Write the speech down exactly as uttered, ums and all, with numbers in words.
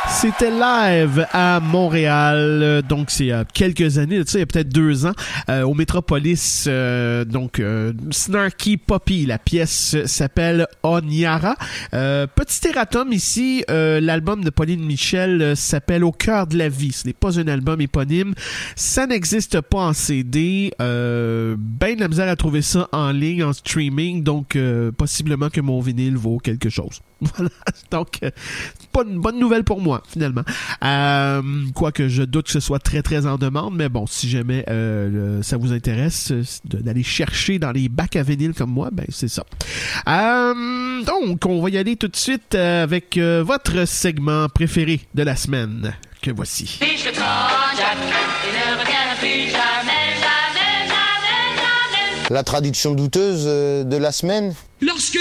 C'était live à Montréal, donc c'est il y a quelques années, tu sais, il y a peut-être deux ans, euh, au Métropolis, euh, donc euh, Snarky Puppy, la pièce s'appelle Onyara. Euh, petit erratum ici, euh, l'album de Pauline Michel euh, s'appelle Au cœur de la vie, ce n'est pas un album éponyme, ça n'existe pas en C D, euh, ben de la misère à trouver ça en ligne, en streaming, donc euh, possiblement que mon vinyle vaut quelque chose. Voilà, donc euh, pas une bonne nouvelle pour moi finalement. Euh, quoique je doute que ce soit très très en demande, mais bon, si jamais euh, le, ça vous intéresse de, d'aller chercher dans les bacs à vinyle comme moi, ben c'est ça. Euh, donc on va y aller tout de suite avec euh, votre segment préféré de la semaine que voici. La traduction douteuse de la semaine. Lorsque